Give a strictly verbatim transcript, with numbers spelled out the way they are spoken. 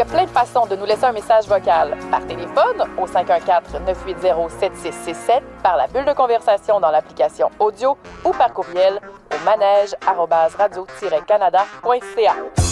a plein de façons de nous laisser un message vocal. Par téléphone, au cinq un quatre, neuf huit zéro, sept six six sept, par la bulle de conversation dans l'application audio ou par courriel au manège arobase radio tiret canada point c a.